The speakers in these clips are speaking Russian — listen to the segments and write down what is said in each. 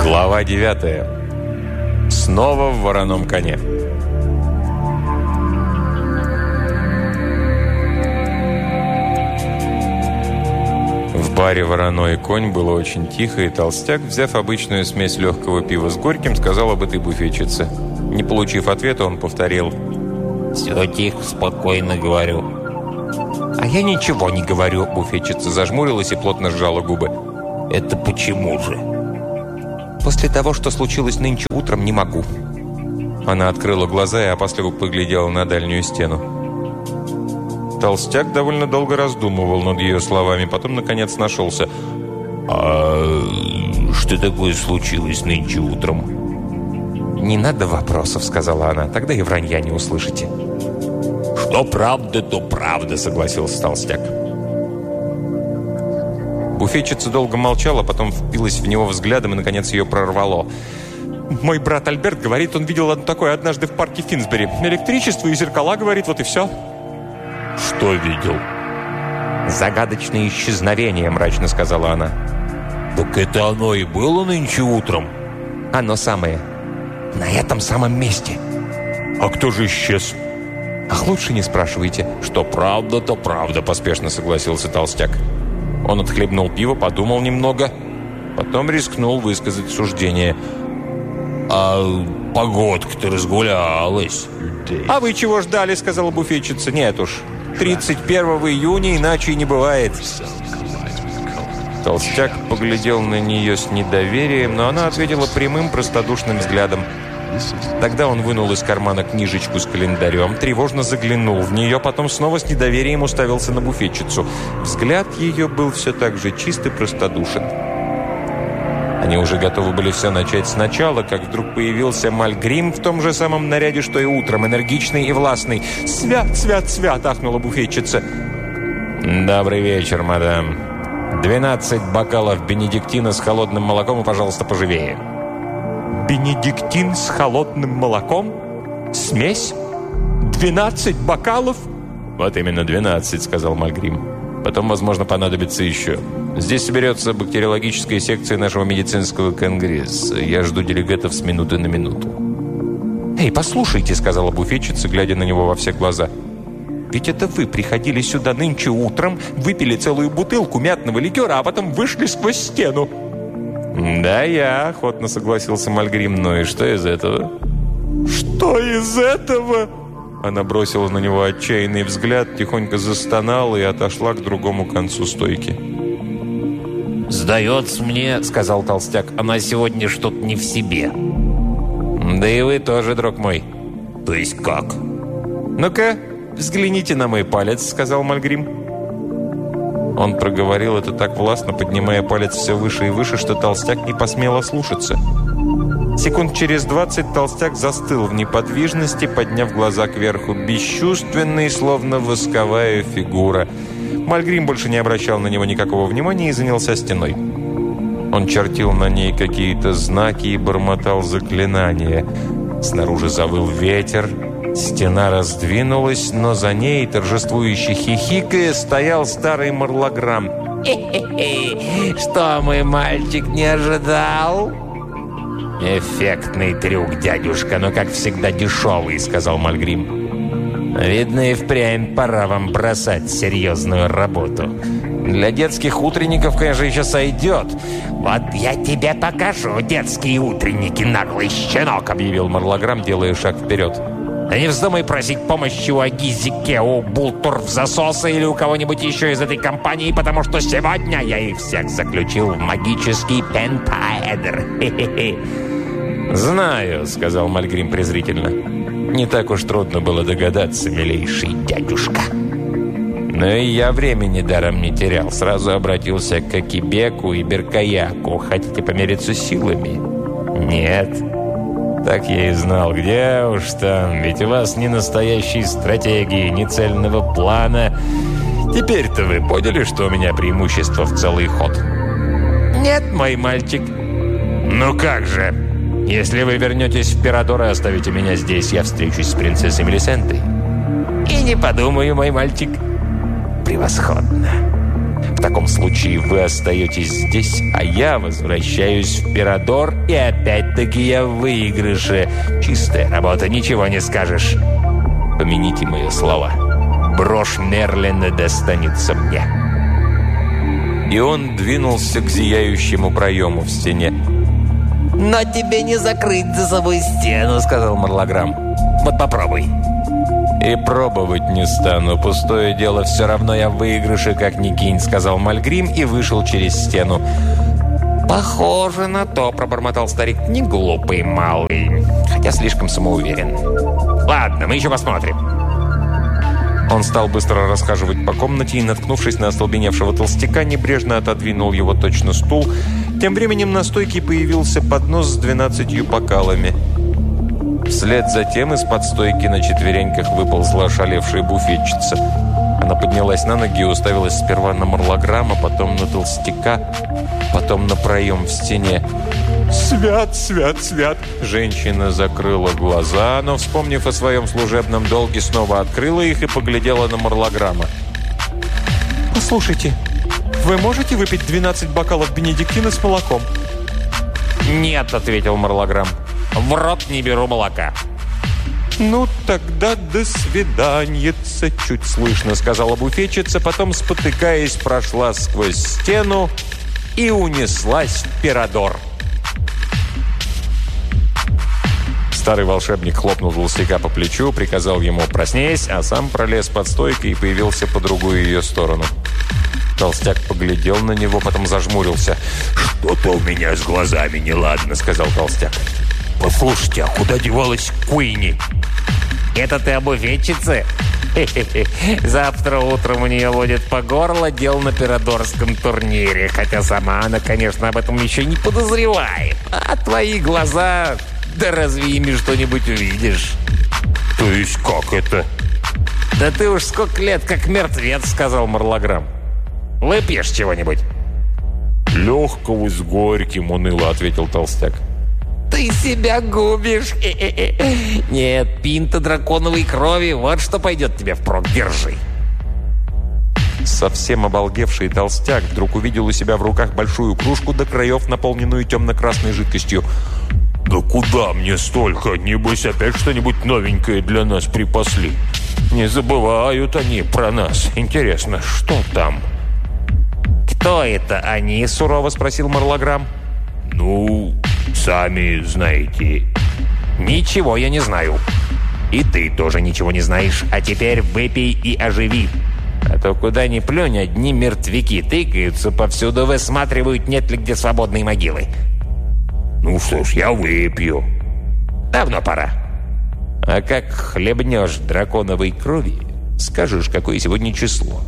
Глава 9. Снова в вороном коне. В баре «Вороной конь» было очень тихо, и толстяк, взяв обычную смесь легкого пива с горьким, сказал об этой буфетчице. Не получив ответа, он повторил: «Все тихо, спокойно говорю». «А я ничего не говорю», — буфетчица зажмурилась и плотно сжала губы. «Это почему же?» «После того, что случилось нынче утром, не могу». Она открыла глаза и опасливо поглядела на дальнюю стену. Толстяк довольно долго раздумывал над ее словами, потом, наконец, нашелся. «А что такое случилось нынче утром?» «Не надо вопросов», — сказала она, — «тогда и вранья не услышите». «Что правда, то правда», — согласился толстяк. Буфетчица долго молчала, потом впилась в него взглядом и, наконец, ее прорвало. «Мой брат Альберт говорит, он видел такое однажды в парке Финсбери. Электричество и зеркала, говорит, вот и все». «Что видел?» «Загадочное исчезновение», — мрачно сказала она. «Так это оно и было нынче утром?» «Оно самое. На этом самом месте». «А кто же исчез?» «Ах, лучше не спрашивайте». «Что правда, то правда», — поспешно согласился толстяк. Он отхлебнул пиво, подумал немного, потом рискнул высказать суждение. «А погодка-то разгулялась». «А вы чего ждали?» — сказала буфетчица. «Нет уж, 31 июня иначе и не бывает». Толстяк поглядел на нее с недоверием, но она ответила прямым, простодушным взглядом. Тогда он вынул из кармана книжечку с календарем, тревожно заглянул в нее, потом снова с недоверием уставился на буфетчицу. Взгляд ее был все так же чист и простодушен. Они уже готовы были все начать сначала, как вдруг появился Мальгрим в том же самом наряде, что и утром, энергичный и властный. «Свят, свят, свят!» – ахнула буфетчица. «Добрый вечер, мадам. 12 бокалов бенедиктина с холодным молоком и, пожалуйста, поживее». «Бенедиктин с холодным молоком? Смесь? 12 бокалов?» «Вот именно 12», — сказал Мальгрим. «Потом, возможно, понадобится еще. Здесь соберется бактериологическая секция нашего медицинского конгресса. Я жду делегатов с минуты на минуту». «Эй, послушайте», — сказала буфетчица, глядя на него во все глаза. «Ведь это вы приходили сюда нынче утром, выпили целую бутылку мятного ликера, а потом вышли сквозь стену». «Да, я», — охотно согласился Мальгрим. «Ну и что из этого?» «Что из этого?» Она бросила на него отчаянный взгляд, тихонько застонала и отошла к другому концу стойки. «Сдается мне, — сказал толстяк, — она сегодня что-то не в себе». «Да и вы тоже, друг мой». «То есть как?» «Ну-ка, взгляните на мой палец», — сказал Мальгрим. Он проговорил это так властно, поднимая палец все выше и выше, что толстяк не посмел ослушаться. Секунд через 20 толстяк застыл в неподвижности, подняв глаза кверху, бесчувственный, словно восковая фигура. Мальгрим больше не обращал на него никакого внимания и занялся стеной. Он чертил на ней какие-то знаки и бормотал заклинания. Снаружи завыл ветер. Стена раздвинулась, но за ней, торжествующе хихикая, стоял старый марлограмм. «Хе-хе-хе! Что мой мальчик не ожидал?» «Эффектный трюк, дядюшка, но, как всегда, дешевый», — сказал Мальгрим. «Видно, и впрямь пора вам бросать серьезную работу. Для детских утренников, конечно, еще сойдет». «Вот я тебе покажу детские утренники, наглый щенок», — объявил марлограмм, делая шаг вперед. «Да не вздумай просить помощи у Агизике, у Бултур-в-засоса или у кого-нибудь еще из этой компании, потому что сегодня я их всех заключил в магический пентаэдр. Хе-хе-хе». «Знаю», — сказал Мальгрим презрительно. «Не так уж трудно было догадаться, милейший дядюшка». Но и я времени даром не терял. Сразу обратился к Акибеку и Беркаяку. Хотите помериться силами? Нет. Так я и знал. Где уж там? Ведь у вас ни настоящей стратегии, ни цельного плана. Теперь-то вы поняли, что у меня преимущество в целый ход? Нет, мой мальчик. Ну как же? Если вы вернетесь в Пирадор и оставите меня здесь, я встречусь с принцессой Мелисентой. И не подумаю, мой мальчик. Превосходно. В таком случае вы остаетесь здесь, а я возвращаюсь в Пирадор, и опять-таки я в выигрыше. Чистая работа, ничего не скажешь. Помяните мои слова. Брошь Мерлина достанется мне». И он двинулся к зияющему проему в стене. «Но тебе не закрыть за собой стену», — сказал Марлограмм. «Вот попробуй». «И пробовать не стану. Пустое дело, все равно я в выигрыше, как ни кинь», — сказал Мальгрим и вышел через стену. «Похоже на то», — пробормотал старик. «Не глупый малый, хотя слишком самоуверен. Ладно, мы еще посмотрим». Он стал быстро расхаживать по комнате и, наткнувшись на остолбеневшего толстяка, небрежно отодвинул его точно стул. Тем временем на стойке появился поднос с 12 бокалами. Вслед за тем из-под стойки на четвереньках выползла ошалевшая буфетчица. Она поднялась на ноги и уставилась сперва на Марлограмма, потом на толстяка, потом на проем в стене. «Свят, свят, свят!» Женщина закрыла глаза, но, вспомнив о своем служебном долге, снова открыла их и поглядела на Марлограмма. «Послушайте, вы можете выпить 12 бокалов бенедиктина с молоком?» «Нет», — ответил Марлограмм. «В рот не беру молока». «Ну, тогда до свиданьица», — чуть слышно сказала буфетчица, потом, спотыкаясь, прошла сквозь стену и унеслась в Пирадор. Старый волшебник хлопнул толстяка по плечу, приказал ему «проснись», а сам пролез под стойкой и появился по другую ее сторону. Толстяк поглядел на него, потом зажмурился. «Что-то у меня с глазами неладно», — сказал толстяк. «Послушайте, а куда девалась Куинни?» «Это ты о буфетчице?» «Завтра утром у нее будет по горло дел на пирадорском турнире, хотя сама она, конечно, об этом еще не подозревает. А твои глаза... Да разве ими что-нибудь увидишь?» «То есть как это?» «Да ты уж сколько лет как мертвец», — сказал Марлограмм. «Выпьешь чего-нибудь?» «Легкого с горьким», — уныло ответил толстяк. «Ты себя губишь!» «Нет, пинта драконовой крови, вот что пойдет тебе впрок, держи!» Совсем обалдевший толстяк вдруг увидел у себя в руках большую кружку до краев, наполненную темно-красной жидкостью. «Да куда мне столько? Небось, опять что-нибудь новенькое для нас припасли. Не забывают они про нас. Интересно, что там?» «Кто это они?» — сурово спросил Марлограмм. «Ну, сами знаете». «Ничего я не знаю. И ты тоже ничего не знаешь. А теперь выпей и оживи. А то куда ни плюнь, одни мертвяки тыкаются повсюду, высматривают, нет ли где свободной могилы». «Ну что ж, я выпью». «Давно пора». «А как хлебнешь драконовой крови, скажешь, какое сегодня число».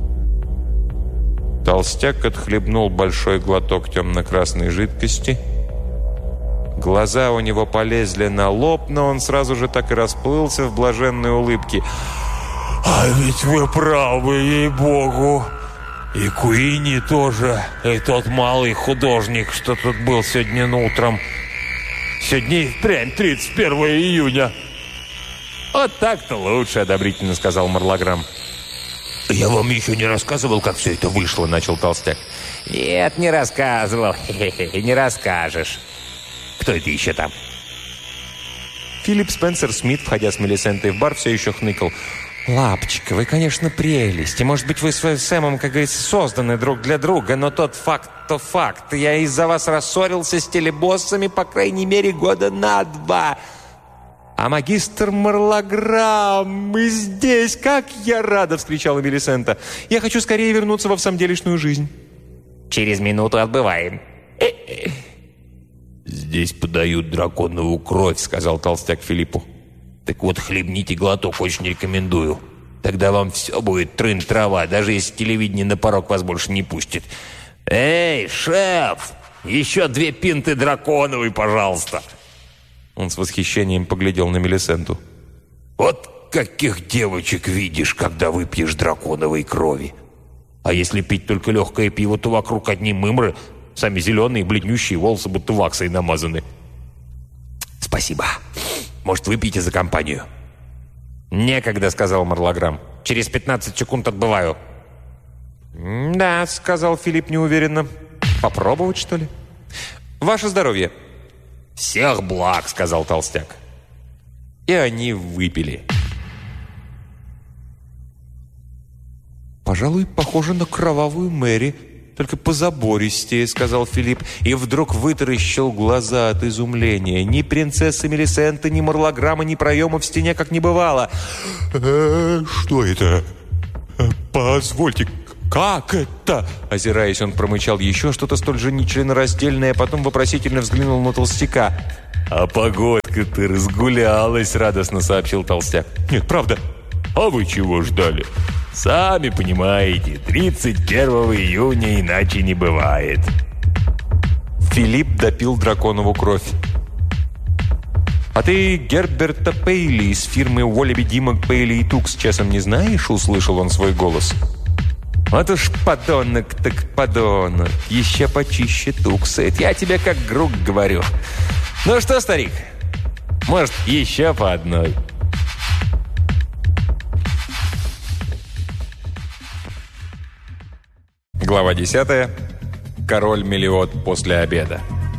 Толстяк отхлебнул большой глоток темно-красной жидкости. Глаза у него полезли на лоб, но он сразу же так и расплылся в блаженной улыбке. «А ведь вы правы, ей-богу! И Куинни тоже, и тот малый художник, что тут был сегодня утром. Сегодня и впрямь 31 июня». «Вот так-то лучше», — одобрительно сказал Марлограмм. «Я вам еще не рассказывал, как все это вышло», — начал толстяк. «Нет, не рассказывал. Не расскажешь. Кто это еще там?» Филипп Спенсер Смит, входя с Мелисентой в бар, все еще хныкал. «Лапочка, вы, конечно, прелесть. И, может быть, вы с Сэмом, как говорится, созданы друг для друга, но тот факт, то факт. Я из-за вас рассорился с телебоссами, по крайней мере, года на 2. А магистр Марлограмм, мы здесь! Как я рада!» — вскричала Мелисента. «Я хочу скорее вернуться во всамделишную жизнь». «Через минуту отбываем». «Здесь подают драконовую кровь», — сказал толстяк Филиппу. «Так вот, хлебните глоток, очень рекомендую. Тогда вам все будет трын-трава, даже если телевидение на порог вас больше не пустит. Эй, шеф, еще 2 пинты драконовой, пожалуйста». Он с восхищением поглядел на Мелисенту. «Вот каких девочек видишь, когда выпьешь драконовой крови. А если пить только легкое пиво, то вокруг одни мымры, сами зеленые, бледнющие, волосы будто ваксой намазаны». «Спасибо. Может, выпьете за компанию?» «Некогда», — сказал Марлограмм. «Через 15 секунд отбываю». «Да», — сказал Филипп неуверенно. «Попробовать, что ли?» «Ваше здоровье». «Всех благ», — сказал толстяк. И они выпили. «Пожалуй, похоже на кровавую Мэри, только позабористее», — сказал Филипп, и вдруг вытаращил глаза от изумления. Ни принцессы Мелисенты, ни Марлограмма, ни проема в стене как не бывало. «Что это? Позвольте, как это?» Озираясь, он промычал еще что-то столь же нечленораздельное, а потом вопросительно взглянул на толстяка. «А погодка-то разгулялась», — радостно сообщил толстяк. «Нет, правда. А вы чего ждали?» «Сами понимаете, 31 июня иначе не бывает». Филипп допил драконову кровь. «А ты Герберта Пейли из фирмы Уоллеби, Димок, Пейли и Тукс часом не знаешь?» — услышал он свой голос. «Вот уж подонок так подонок, еще почище Тукса. Это я тебе как друг говорю. Ну что, старик, может, еще по одной?» Глава 10. Король Мелиот после обеда.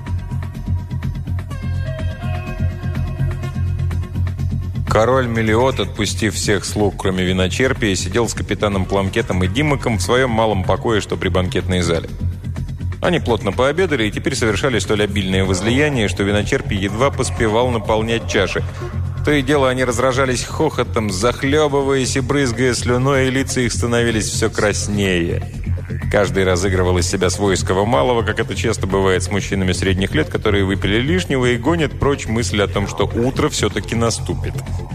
Король Мелиот, отпустив всех слуг, кроме виночерпия, сидел с капитаном Пламкетом и Димоком в своем малом покое, что при банкетной зале. Они плотно пообедали и теперь совершали столь обильное возлияние, что виночерпий едва поспевал наполнять чаши. То и дело они разражались хохотом, захлебываясь и брызгая слюной, и лица их становились все краснее. Каждый разыгрывал из себя свойского малого, как это часто бывает с мужчинами средних лет, которые выпили лишнего и гонят прочь мысль о том, что утро все-таки наступит.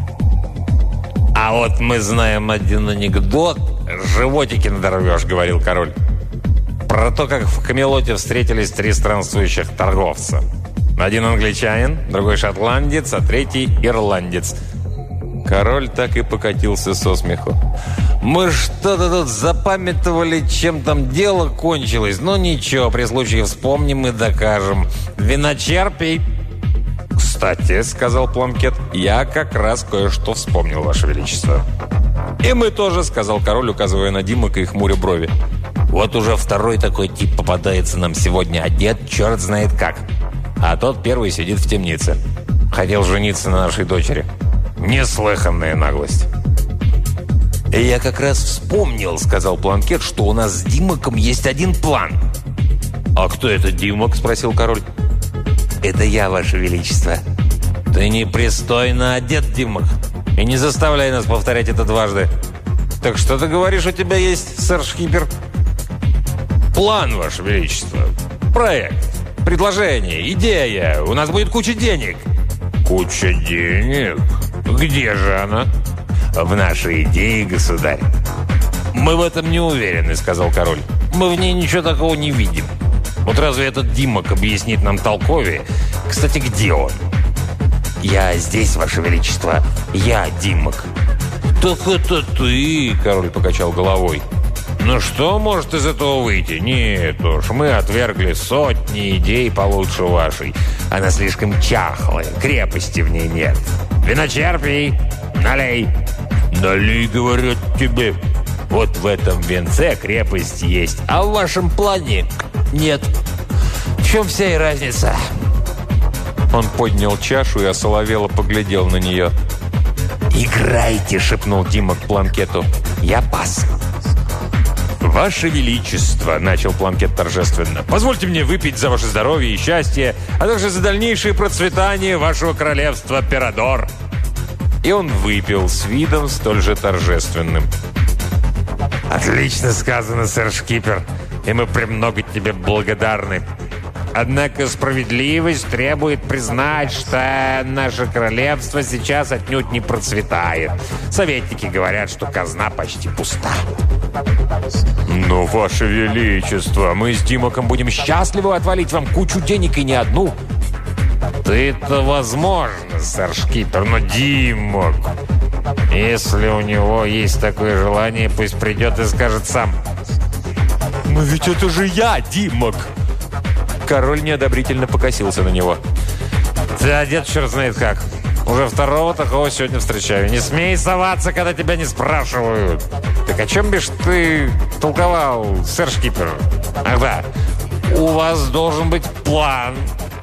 «А вот мы знаем один анекдот. Животики надорвешь», — говорил король. «Про то, как в Камелоте встретились 3 странствующих торговца. Один англичанин, другой шотландец, а третий ирландец». Король так и покатился со смеху. «Мы что-то тут запамятовали, чем там дело кончилось. Но ничего, при случае вспомним и докажем. Виночерпий». «Кстати», — сказал Пламкет, — «я как раз кое-что вспомнил, Ваше Величество». «И мы тоже», — сказал король, указывая на Димока и хмуря брови. «Вот уже второй такой тип попадается нам сегодня, одет черт знает как. А тот первый сидит в темнице. Хотел жениться на нашей дочери. Неслыханная наглость». «И я как раз вспомнил», — сказал Пламкет, — «что у нас с Димоком есть один план». «А кто это Димок?» — спросил король. «Это я, Ваше Величество». «Ты непристойно одет, Димок. И не заставляй нас повторять это дважды. Так что ты говоришь, у тебя есть, сэр-шкипер?» «План, Ваше Величество. Проект. Предложение. Идея. У нас будет куча денег». «Куча денег? Где же она?» «В нашей идее, государь». «Мы в этом не уверены», — сказал король. «Мы в ней ничего такого не видим. Вот разве этот Димок объяснит нам толковее? Кстати, где он?» «Я здесь, Ваше Величество. Я Димок». «Так это ты», — король покачал головой. «Ну что может из этого выйти? Нет уж, мы отвергли сотни идей получше вашей. Она слишком чахлая, крепости в ней нет. Виночерпий, налей». «Налей, говорят тебе». «Вот в этом венце крепость есть, а в вашем плане нет. В чем вся и разница?» Он поднял чашу и осоловело поглядел на нее. «Играйте», — шепнул Димок Пламкету. «Я пас». «Ваше Величество», — начал Пламкет торжественно, — «позвольте мне выпить за ваше здоровье и счастье, а также за дальнейшее процветание вашего королевства Перадор». И он выпил с видом столь же торжественным. «Отлично сказано, сэр-шкипер, и мы премного тебе благодарны. Однако справедливость требует признать, что наше королевство сейчас отнюдь не процветает. Советники говорят, что казна почти пуста». «Но, Ваше Величество, мы с Димоком будем счастливы отвалить вам кучу денег и не одну». «Ты-то возможно, сэр-шкипер, но Димок, если у него есть такое желание, пусть придет и скажет сам». «Но ведь это же я, Димок!» Король неодобрительно покосился на него. «Ты одет черт знает как. Уже второго такого сегодня встречаю. Не смей соваться, когда тебя не спрашивают. Так о чем бишь ты истолковал, сэр Шкипер. Ах да, у вас должен быть план.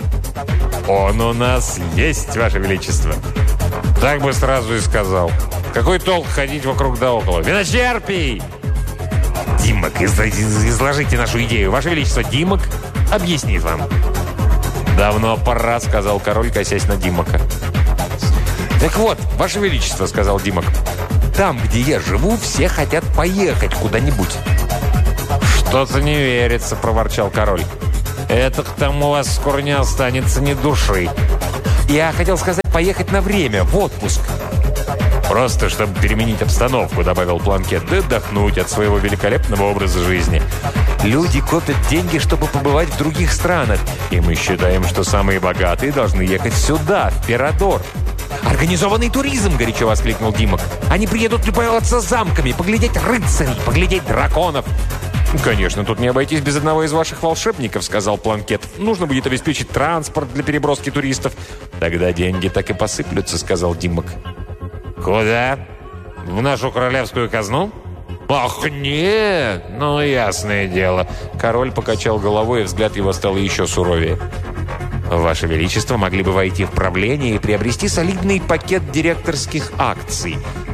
Он у нас есть, Ваше Величество. Так бы сразу и сказал. Какой толк ходить вокруг да около? Виночерпий! Димок, изложите нашу идею. Ваше Величество, Димок объяснит вам. «Давно пора», — сказал король, косясь на Димока. «Так вот, Ваше Величество», — сказал Димок, «там, где я живу, все хотят поехать куда-нибудь». «Что-то не верится», — проворчал король. «Это там у вас скоро не останется ни души». «Я хотел сказать, поехать на время, в отпуск». «Просто, чтобы переменить обстановку», — добавил Планкет, «да отдохнуть от своего великолепного образа жизни. Люди копят деньги, чтобы побывать в других странах, и мы считаем, что самые богатые должны ехать сюда, в Пирадор». «Организованный туризм!» – горячо воскликнул Димок. «Они приедут любоваться замками, поглядеть рыцарей, поглядеть драконов!» «Конечно, тут не обойтись без одного из ваших волшебников», — сказал Планкет. «Нужно будет обеспечить транспорт для переброски туристов». «Тогда деньги так и посыплются», — сказал Димок. «Куда? В нашу королевскую казну?» «Ах, нет! Ну, ясное дело». Король покачал головой, и взгляд его стал еще суровее. «Ваше Величество, могли бы войти в правление и приобрести солидный пакет директорских акций».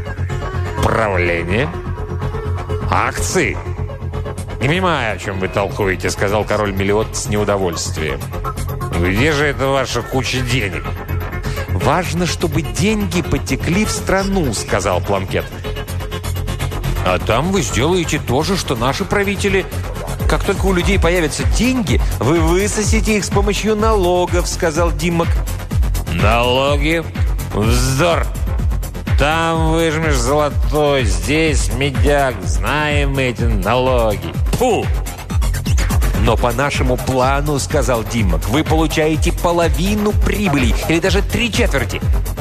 «Правление? Акции?» «Не понимаю, о чем вы толкуете», — сказал король Мелиот с неудовольствием. «Где же это ваша куча денег?» «Важно, чтобы деньги потекли в страну», — сказал Планкет. «А там вы сделаете то же, что наши правители. Как только у людей появятся деньги, вы высосите их с помощью налогов», — сказал Димок. «Налоги? Вздор! Там выжмешь золотой, здесь медяк. Знаем мы эти налоги. Фу!» «Но по нашему плану, — сказал Димок, — вы получаете половину прибыли, или даже 3/4.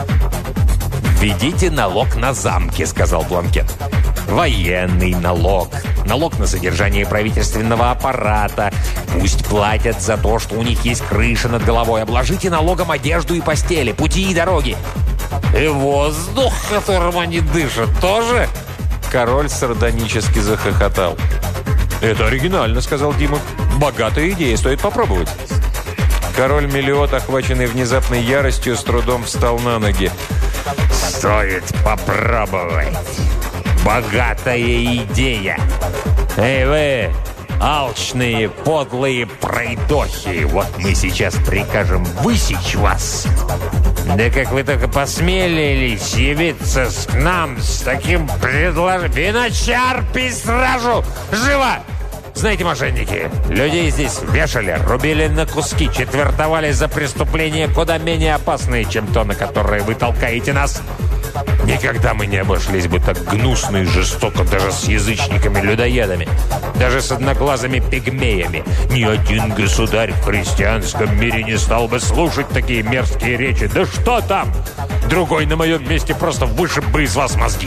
«Введите налог на замки», — сказал Планкет. «Военный налог, налог на содержание правительственного аппарата. Пусть платят за то, что у них есть крыша над головой. Обложите налогом одежду и постели, пути и дороги. И воздух, которым они дышат, тоже?» Король сардонически захохотал. «Это оригинально», — сказал Димок. «Богатая идея, стоит попробовать». Король Мелиот, охваченный внезапной яростью, с трудом встал на ноги. «Стоит попробовать. Богатая идея. Эй вы, алчные, подлые пройдохи, вот мы сейчас прикажем высечь вас. Да как вы только посмелились явиться к нам с таким предложением. Виночерпий сразу! Живо! Знаете, мошенники, людей здесь вешали, рубили на куски, четвертовали за преступления куда менее опасные, чем то, на которое вы толкаете нас. Никогда мы не обошлись бы так гнусно и жестоко даже с язычниками-людоедами, даже с одноглазыми пигмеями. Ни один государь в христианском мире не стал бы слушать такие мерзкие речи. Да что там? Другой на моем месте просто вышиб бы из вас мозги».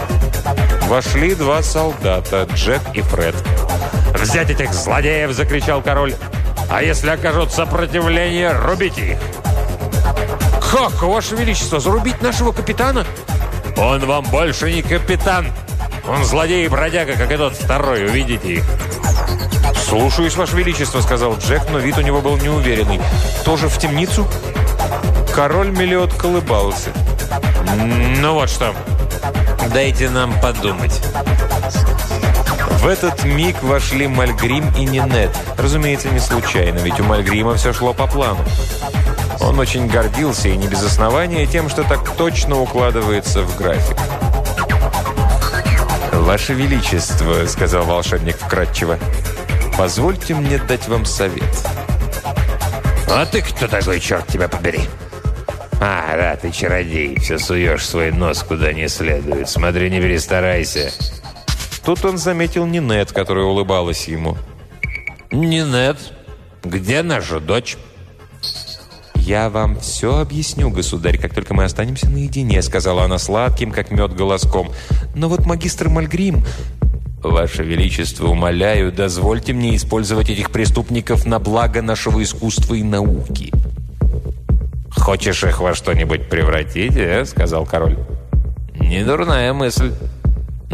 Вошли два солдата, Джек и Фред. «Взять этих злодеев!» – закричал король. «А если окажут сопротивление, рубите их!» «Как, Ваше Величество, зарубить нашего капитана?» «Он вам больше не капитан! Он злодей и бродяга, как и тот второй, увидите их!» «Слушаюсь, Ваше Величество», — сказал Джек, но вид у него был неуверенный. «Тоже в темницу?» Король Мелиот колыбался. «Ну вот что, дайте нам подумать». В этот миг вошли Мальгрим и Нинет. Разумеется, не случайно, ведь у Мальгрима все шло по плану. Он очень гордился, и не без основания, тем, что так точно укладывается в график. «Ваше Величество», — сказал волшебник вкратчиво, — «позвольте мне дать вам совет». «А ты кто такой, черт тебя побери?» «А, да, ты чародей, все суешь свой нос куда не следует. Смотри, не перестарайся». Тут он заметил Нинет, которая улыбалась ему. «Нинет, где наша дочь?» «Я вам все объясню, государь, как только мы останемся наедине», — сказала она сладким, как мед, голоском. «Но вот магистр Мальгрим...» «Ваше Величество, умоляю, дозвольте мне использовать этих преступников на благо нашего искусства и науки». «Хочешь их во что-нибудь превратить, — сказал король. «Не дурная мысль.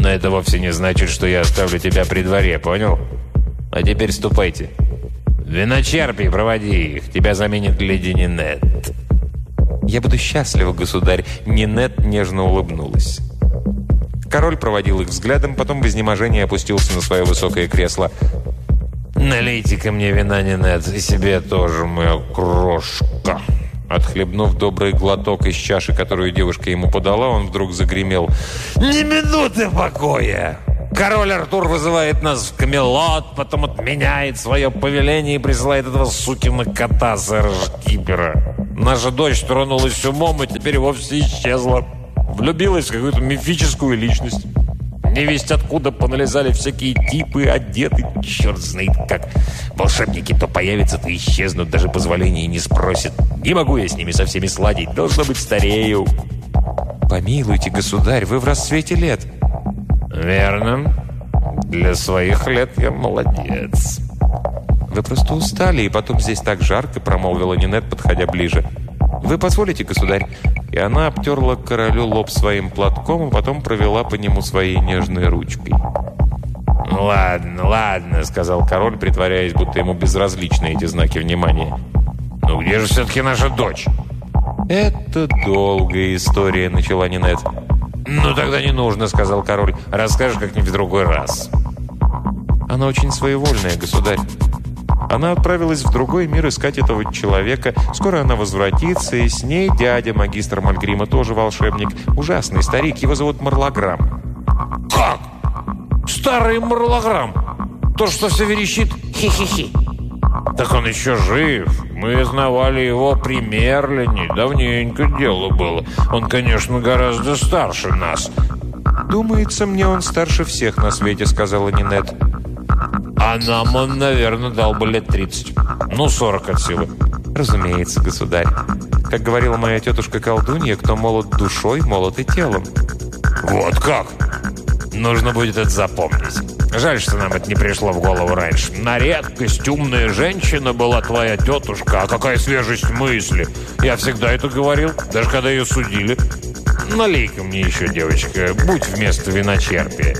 Но это вовсе не значит, что я оставлю тебя при дворе, понял? А теперь ступайте. Виночерпий, проводи их. Тебя заменит леди Нинет». «Я буду счастлива, государь», — Нинет нежно улыбнулась. Король проводил их взглядом, потом в изнеможении опустился на свое высокое кресло. «Налейте-ка мне вина, Нинет, и себе тоже, моя крошка». Отхлебнув добрый глоток из чаши, которую девушка ему подала, он вдруг загремел: «Ни минуты покоя! Король Артур вызывает нас в Камелот, потом отменяет свое повеление и присылает этого сукина кота, сэра Шкипера. Наша дочь тронулась умом и теперь вовсе исчезла. Влюбилась в какую-то мифическую личность. Невесть откуда поналезали всякие типы, одеты, черт знает как. Волшебники то появятся, то исчезнут, даже позволения не спросят. Не могу я с ними со всеми сладить, должно быть, старею». «Помилуйте, государь, вы в расцвете лет». «Верно. Для своих лет я молодец». «Вы просто устали, и потом здесь так жарко», — промолвила Нинет, подходя ближе. «Вы позволите, государь?» И она обтерла королю лоб своим платком, а потом провела по нему своей нежной ручкой. «Ладно, ладно», — сказал король, притворяясь, будто ему безразличны эти знаки внимания. «Ну где же все-таки наша дочь?» «Это долгая история», — начала Нинет. «Ну тогда не нужно», — сказал король. «Расскажешь как-нибудь в другой раз». «Она очень своевольная, государь. Она отправилась в другой мир искать этого человека. Скоро она возвратится, и с ней дядя, магистр Мальгрима, тоже волшебник. Ужасный старик, его зовут Марлограм». «Как? Старый Марлограм? То, что все верещит? Хи-хи-хи». «Так он еще жив. Мы знавали его при Мерлине. Давненько дело было. Он, конечно, гораздо старше нас». «Думается мне, он старше всех на свете», — сказала Нинет. «А нам он, наверное, дал бы лет 30. Ну, 40 от силы». «Разумеется, государь. Как говорила моя тетушка-колдунья, кто молод душой, молод и телом». «Вот как? Нужно будет это запомнить. Жаль, что нам это не пришло в голову раньше. На редкость умная женщина была твоя тетушка. А какая свежесть мысли. Я всегда это говорил, даже когда ее судили. Налей-ка мне еще, девочка, будь вместо виночерпия».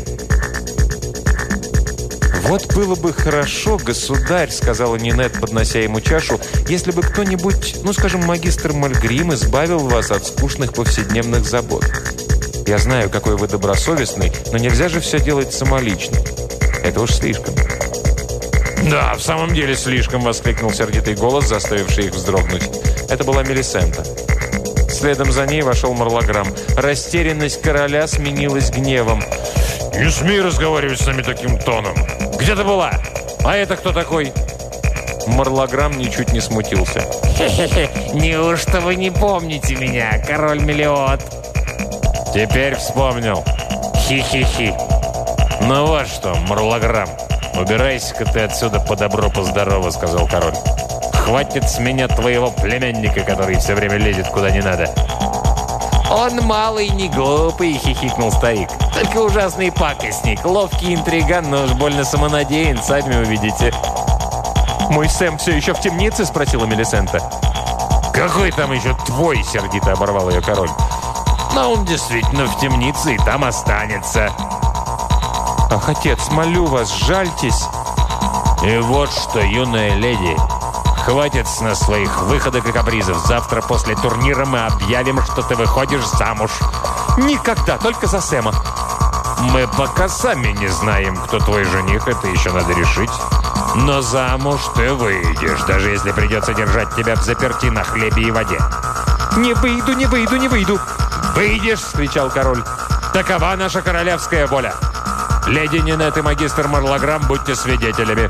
«Вот было бы хорошо, государь», — сказала Нинет, поднося ему чашу, «если бы кто-нибудь, ну, скажем, магистр Мальгрим, избавил вас от скучных повседневных забот. Я знаю, какой вы добросовестный, но нельзя же все делать самолично. Это уж слишком». «Да, в самом деле слишком», — воскликнул сердитый голос, заставивший их вздрогнуть. Это была Мелисента. Следом за ней вошел Марлограм. Растерянность короля сменилась гневом. «Не смей разговаривать с нами таким тоном! Где ты была? А это кто такой?» Марлограм ничуть не смутился. «Хе-хе-хе, неужто вы не помните меня, король Мелиот?» «Теперь вспомнил. Хи-хи-хи. Ну вот что, Марлограм, убирайся-ка ты отсюда по-добру-поздорову», — сказал король. «Хватит с меня твоего племянника, который все время лезет куда не надо». «Он малый, не глупый», — хихикнул старик. «Только ужасный пакостник, ловкий интриган, но уж больно самонадеян, сами увидите». «Мой Сэм все еще в темнице?» — спросила Мелисента. «Какой там еще твой?» — сердито оборвал ее король. «Но он действительно в темнице и там останется». «Ах, отец, молю вас, жальтесь!» «И вот что, юная леди, хватит с нас своих выходок и капризов. Завтра после турнира мы объявим, что ты выходишь замуж». «Никогда, только за Сэма». «Мы пока сами не знаем, кто твой жених, это еще надо решить. Но замуж ты выйдешь, даже если придется держать тебя взаперти на хлебе и воде». «Не выйду, не выйду, не выйду!» «Выйдешь!» — вскричал король. «Такова наша королевская воля. Леди Нинет и магистр Марлограм, будьте свидетелями».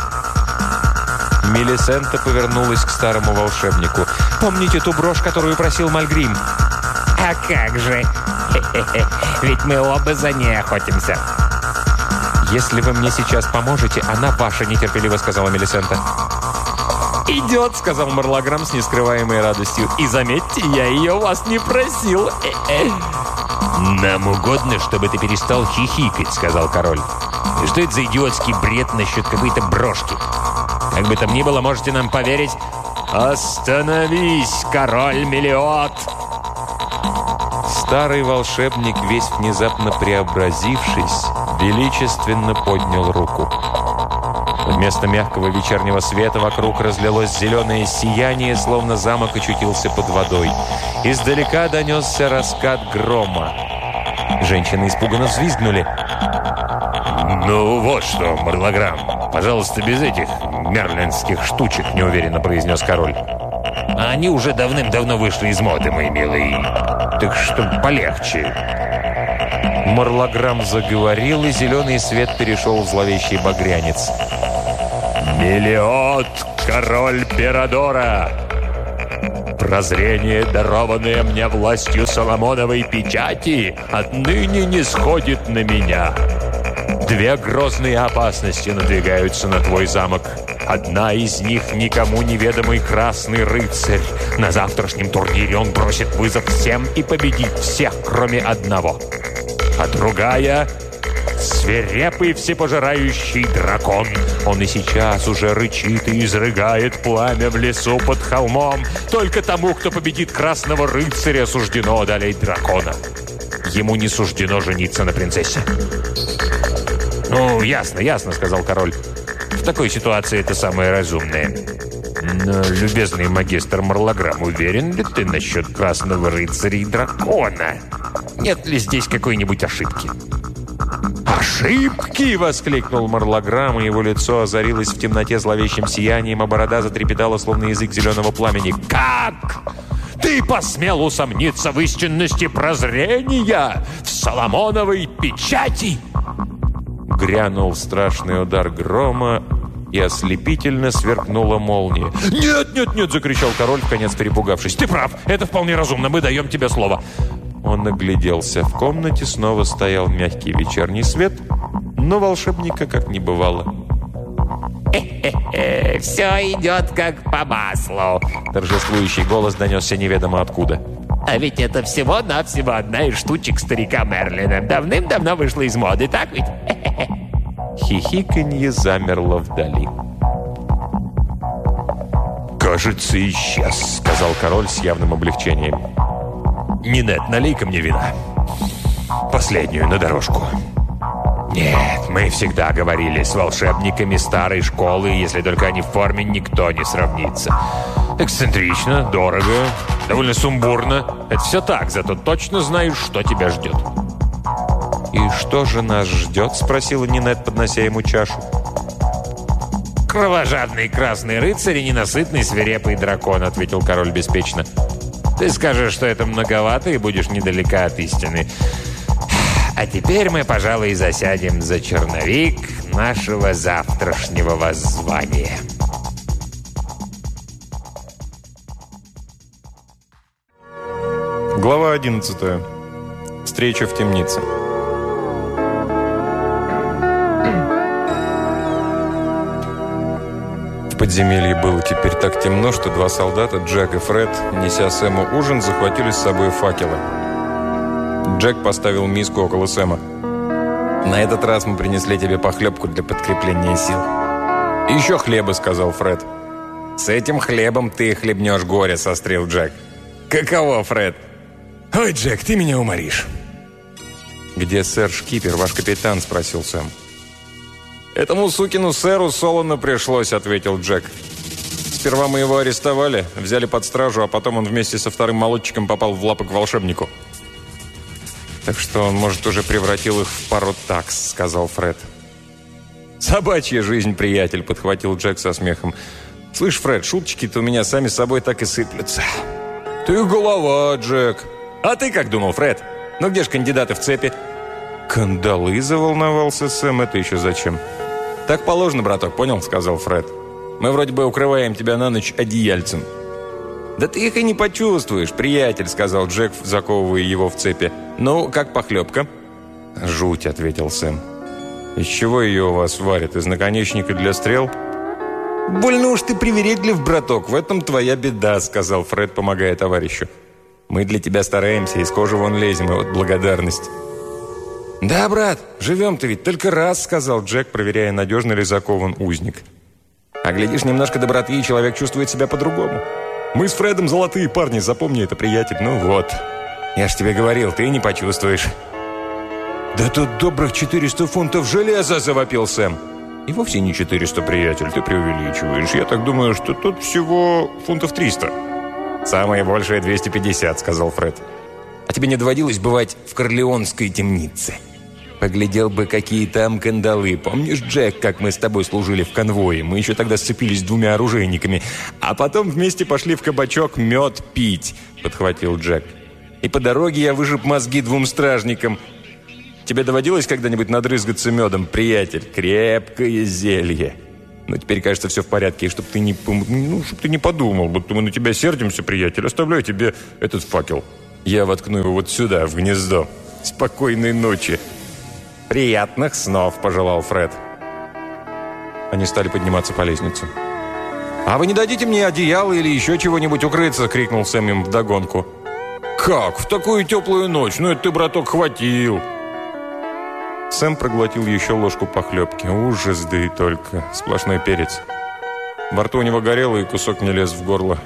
Мелисента повернулась к старому волшебнику. «Помните ту брошь, которую просил Мальгрим?» «А как же! Хе-хе-хе, ведь мы оба за ней охотимся». «Если вы мне сейчас поможете, она ваша», — нетерпеливо сказала Мелисента. «Идет», — сказал Марлограм с нескрываемой радостью. «И заметьте, я ее вас не просил». «Нам угодно, чтобы ты перестал хихикать», — сказал король. «И что это за идиотский бред насчет какой-то брошки? Как бы там ни было, можете нам поверить». «Остановись, король Мелиот!» Старый волшебник, весь внезапно преобразившись, величественно поднял руку. Вместо мягкого вечернего света вокруг разлилось зеленое сияние, словно замок очутился под водой. Издалека донесся раскат грома. Женщины испуганно взвизгнули. «Ну вот что, Марлограмм, пожалуйста, без этих мерлинских штучек», — неуверенно произнес король. «Они уже давным-давно вышли из моды, мои милые. Так что полегче». Марлограмм заговорил, и зеленый свет перешел в зловещий багрянец. «Мелиот, король Перадора! Прозрение, дарованное мне властью Соломоновой печати, отныне не сходит на меня. Две грозные опасности надвигаются на твой замок. Одна из них — никому неведомый красный рыцарь. На завтрашнем турнире он бросит вызов всем и победит всех, кроме одного. А другая — свирепый всепожирающий дракон. Он и сейчас уже рычит и изрыгает пламя в лесу под холмом. Только тому, кто победит красного рыцаря, суждено одолеть дракона. Ему не суждено жениться на принцессе». «Ну, ясно, ясно», — сказал король. «В такой ситуации это самое разумное. Но, любезный магистр Марлограмм, уверен ли ты насчет красного рыцаря и дракона? Нет ли здесь какой-нибудь ошибки?» «Ошибки!» — воскликнул Марлограмм, и его лицо озарилось в темноте зловещим сиянием, а борода затрепетала, словно язык зеленого пламени. «Как? Ты посмел усомниться в истинности прозрения, в Соломоновой печати?» Грянул страшный удар грома, и ослепительно сверкнула молния. «Нет, нет, нет!» — закричал король, вконец перепугавшись. «Ты прав, это вполне разумно, мы даем тебе слово». Он огляделся. В комнате снова стоял мягкий вечерний свет, но волшебника как не бывало. Все идет как по маслу. Торжествующий голос донесся неведомо откуда. А ведь это всего-навсего одна из штучек старика Мерлина. Давным-давно вышла из моды, так ведь? Хихиканье замерло вдали. «Кажется, исчез», — сказал король с явным облегчением. «Нинет, налей-ка мне вина. Последнюю на дорожку». «Нет, мы всегда говорили, с волшебниками старой школы, если только они в форме, никто не сравнится. Эксцентрично, дорого, довольно сумбурно. Это все так, зато точно знаешь, что тебя ждет». «И что же нас ждет?» — спросила Нинет, поднося ему чашу. «Кровожадный красный рыцарь и ненасытный свирепый дракон», — ответил король беспечно. «Ты скажешь, что это многовато, и будешь недалека от истины. А теперь мы, пожалуй, засядем за черновик нашего завтрашнего воззвания». Глава 11. Встреча в темнице. В подземелье было теперь так темно, что два солдата, Джек и Фред, неся Сэму ужин, захватили с собой факелы. Джек поставил миску около Сэма. «На этот раз мы принесли тебе похлебку для подкрепления сил». «Еще хлеба», — сказал Фред. «С этим хлебом ты хлебнешь горе», — сострил Джек. «Каково, Фред?» «Ой, Джек, ты меня уморишь». «Где сэр Шкипер, ваш капитан?» — спросил Сэм. «Этому сукину сэру солоно пришлось», — ответил Джек. «Сперва мы его арестовали, взяли под стражу, а потом он вместе со вторым молодчиком попал в лапы к волшебнику». «Так что он, может, уже превратил их в пару такс», — сказал Фред. «Собачья жизнь, приятель», — подхватил Джек со смехом. «Слышь, Фред, шуточки-то у меня сами собой так и сыплются». «Ты голова, Джек». «А ты как думал, Фред? Ну где ж кандидаты в цепи?» «Кандалы», — заволновался Сэм. «Это еще зачем?» «Так положено, браток, понял?» — сказал Фред. «Мы вроде бы укрываем тебя на ночь одеяльцем». «Да ты их и не почувствуешь, приятель», — сказал Джек, заковывая его в цепи. «Ну, как похлебка?» «Жуть», — ответил Сэм. «Из чего ее у вас варят? Из наконечника для стрел?» «Больно уж ты привередлив, браток, в этом твоя беда», — сказал Фред, помогая товарищу. «Мы для тебя стараемся, из кожи вон лезем, и вот благодарность». «Да, брат, живем-то ведь только раз», — сказал Джек, проверяя, надежно ли закован узник. «А глядишь, немножко доброты, и человек чувствует себя по-другому. Мы с Фредом золотые парни, запомни это, приятель, ну вот». Я ж тебе говорил, ты не почувствуешь». «Да тут добрых 400 фунтов железа!» – завопил Сэм. «И вовсе не 400, приятель, ты преувеличиваешь. Я так думаю, что тут всего фунтов 300. «Самое большее 250, сказал Фред. «А тебе не доводилось бывать в Корлеонской темнице? Поглядел бы, какие там кандалы. Помнишь, Джек, как мы с тобой служили в конвое? Мы еще тогда сцепились с 2 оружейниками. А потом вместе пошли в кабачок мед пить», – подхватил Джек. «И по дороге я выжег мозги 2 стражникам. Тебе доводилось когда-нибудь надрызгаться медом, приятель? Крепкое зелье. Но теперь, кажется, все в порядке. И чтоб ты не подумал, будто мы на тебя сердимся, приятель, оставляю тебе этот факел. Я воткну его вот сюда, в гнездо. Спокойной ночи». «Приятных снов», – пожелал Фред. Они стали подниматься по лестнице. «А вы не дадите мне одеяло или еще чего-нибудь укрыться?» – крикнул Сэм им вдогонку. «Как? В такую теплую ночь? Ну это ты, браток, хватил!» Сэм проглотил еще ложку похлебки. Ужас, да и только. Сплошной перец. Во рту у него горело, и кусок не лез в горло.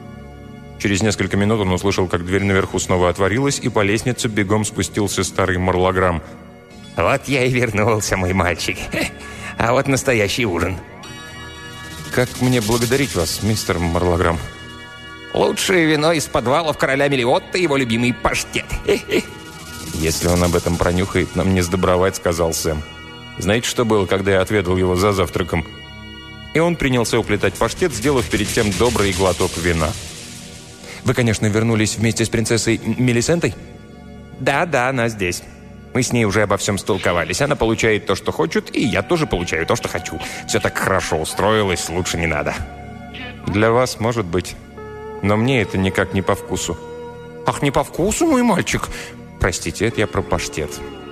Через несколько минут он услышал, как дверь наверху снова отворилась, и по лестнице бегом спустился старый марлограмм. «Вот я и вернулся, мой мальчик. А вот настоящий ужин». «Как мне благодарить вас, мистер Марлограмм?» «Лучшее вино из подвалов короля Мелиотта и его любимый паштет». «Если он об этом пронюхает, нам не сдобровать», — сказал Сэм. «Знаете, что было, когда я отведал его за завтраком?» И он принялся уплетать паштет, сделав перед тем добрый глоток вина. «Вы, конечно, вернулись вместе с принцессой Мелисентой?» «Да, она здесь. Мы с ней уже обо всем столковались. Она получает то, что хочет, и я тоже получаю то, что хочу. Все так хорошо устроилось, лучше не надо». «Для вас, может быть. Но мне это никак не по вкусу». «Ах, не по вкусу, мой мальчик?» «Простите, это я про паштет.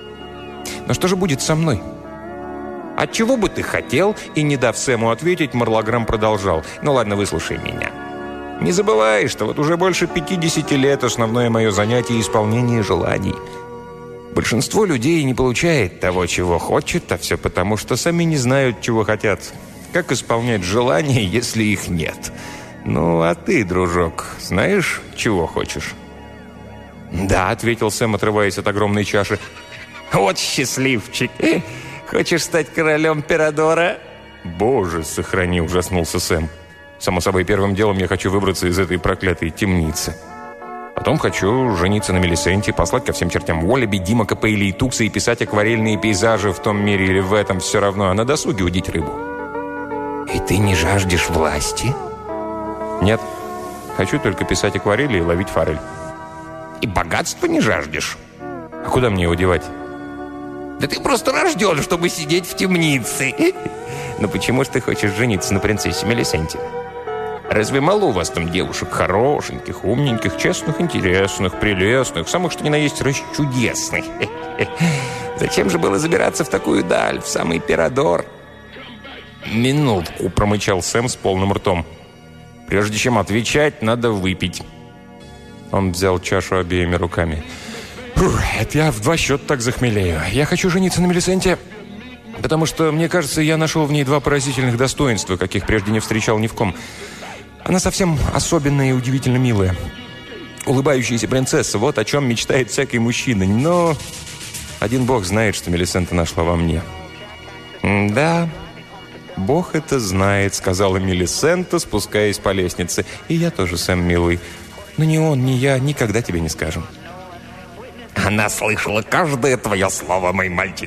Но что же будет со мной?» «Отчего бы ты хотел?» И, не дав Сэму ответить, Марлограмм продолжал. «Ну ладно, выслушай меня. Не забывай, что вот уже больше 50 лет основное мое занятие – исполнение желаний. Большинство людей не получает того, чего хочет, а все потому, что сами не знают, чего хотят. Как исполнять желания, если их нет? Ну, а ты, дружок, знаешь, чего хочешь?» «Да», — ответил Сэм, отрываясь от огромной чаши. «Вот счастливчик! Хочешь стать королем Пирадора?» «Боже, сохрани!» — ужаснулся Сэм. «Само собой, первым делом я хочу выбраться из этой проклятой темницы. Потом хочу жениться на Мелисенте, послать ко всем чертям Уоллеби, Димака, Пейли и Тукса и писать акварельные пейзажи в том мире или в этом, все равно, а на досуге удить рыбу». «И ты не жаждешь власти?» «Нет. Хочу только писать акварели и ловить форель». «И богатства не жаждешь?» «А куда мне его девать?» «Да ты просто рожден, чтобы сидеть в темнице». «Но почему же ты хочешь жениться на принцессе Мелисенте? Разве мало у вас там девушек хорошеньких, умненьких, честных, интересных, прелестных, самых что ни на есть расчудесных? Зачем же было забираться в такую даль, в самый Пирадор?» «Минутку», — промычал Сэм с полным ртом. «Прежде чем отвечать, надо выпить». Он взял чашу обеими руками. «Это я в 2 счета так захмелею. Я хочу жениться на Мелисенте, потому что, мне кажется, я нашел в ней 2 поразительных достоинства, каких прежде не встречал ни в ком. Она совсем особенная и удивительно милая. Улыбающаяся принцесса, вот о чем мечтает всякий мужчина. Но один бог знает, что Мелисента нашла во мне». «Да, бог это знает», — сказала Мелисента, спускаясь по лестнице. «И я тоже, Сэм, милый. Но ни он, ни я никогда тебе не скажем». «Она слышала каждое твое слово, мой мальчик».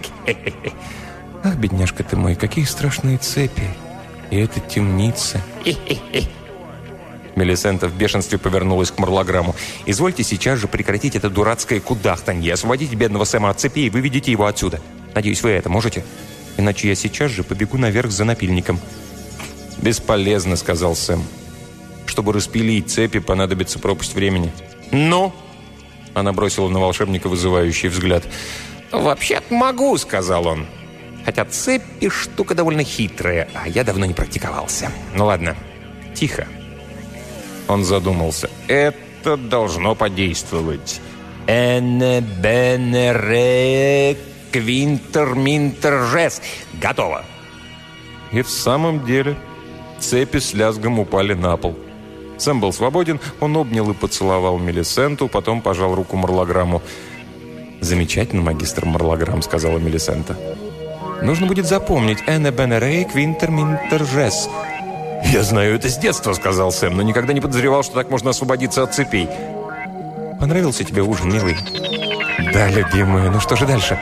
«Ах, бедняжка ты мой, какие страшные цепи. И эта темница». Мелисента в бешенстве повернулась к Марлограмму. «Извольте сейчас же прекратить это дурацкое кудахтанье. Освободите бедного Сэма от цепи и выведите его отсюда. Надеюсь, вы это можете? Иначе я сейчас же побегу наверх за напильником». «Бесполезно», — сказал Сэм. «Чтобы распилить цепи, понадобится пропасть времени». «Ну?» Она бросила на волшебника вызывающий взгляд. «Вообще-то могу», — сказал он. «Хотя цепи штука довольно хитрая, а я давно не практиковался. Ну ладно, тихо». Он задумался. «Это должно подействовать». «Эне бене ре квинтер минтер жес». Готово. И в самом деле цепи с лязгом упали на пол. Сэм был свободен, он обнял и поцеловал Мелисенту, потом пожал руку Марлограмму. «Замечательно, магистр Марлограмм», — сказала Мелисента. «Нужно будет запомнить «Эне бенерей квинтер минтер жес». «Я знаю это с детства», — сказал Сэм, «но никогда не подозревал, что так можно освободиться от цепей». «Понравился тебе ужин, милый?» «Да, любимый. Ну что же дальше?»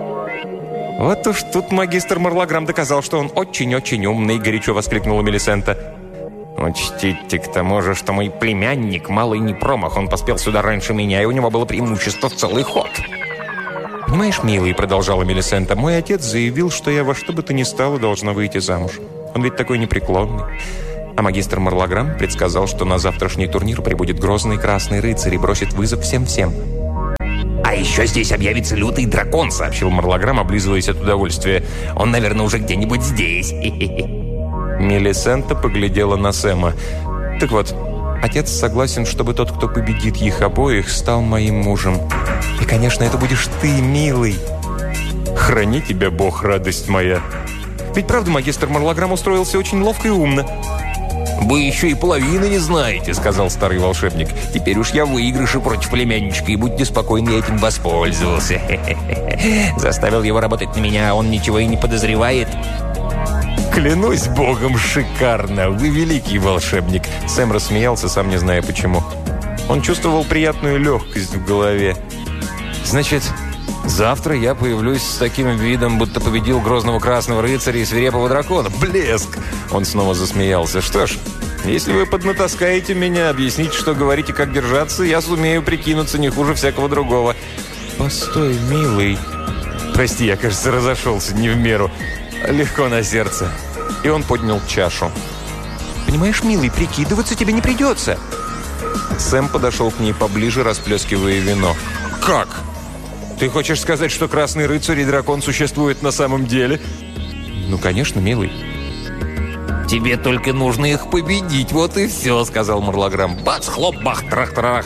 «Вот уж тут магистр Марлограмм доказал, что он очень-очень умный», — горячо воскликнула Мелисента. «Учтите к тому же, что мой племянник малый не промах. Он поспел сюда раньше меня, и у него было преимущество в целый ход». «Понимаешь, милый», — продолжала Мелисента, «мой отец заявил, что я во что бы то ни стало должна выйти замуж. Он ведь такой непреклонный. А магистр Марлограмм предсказал, что на завтрашний турнир прибудет грозный красный рыцарь и бросит вызов всем-всем». «А еще здесь объявится лютый дракон», — сообщил Марлограмм, облизываясь от удовольствия. «Он, наверное, уже где-нибудь здесь». Мелисента поглядела на Сэма. «Так вот, отец согласен, чтобы тот, кто победит их обоих, стал моим мужем. И, конечно, это будешь ты, милый». «Храни тебя Бог, радость моя». «Ведь правда, магистр Марлограмм устроился очень ловко и умно». «Вы еще и половины не знаете», — сказал старый волшебник. «Теперь уж я в выигрыше против племянничка, и будьте спокойны, я этим воспользовался. Заставил его работать на меня, а он ничего и не подозревает». «Клянусь богом, шикарно! Вы великий волшебник!» Сэм рассмеялся, сам не зная почему. Он чувствовал приятную легкость в голове. «Значит, завтра я появлюсь с таким видом, будто победил грозного красного рыцаря и свирепого дракона. Блеск!» Он снова засмеялся. «Что ж, если вы поднатаскаете меня, объясните, что говорите, как держаться, я сумею прикинуться не хуже всякого другого». «Постой, милый!» «Прости, я, кажется, разошелся не в меру. Легко на сердце». И он поднял чашу. «Понимаешь, милый, прикидываться тебе не придется». Сэм подошел к ней поближе, расплескивая вино. «Как? Ты хочешь сказать, что красный рыцарь и дракон существуют на самом деле?» «Ну, конечно, милый». «Тебе только нужно их победить, вот и все», — сказал Марлограмм. «Бац, хлоп, бах, трах-трах».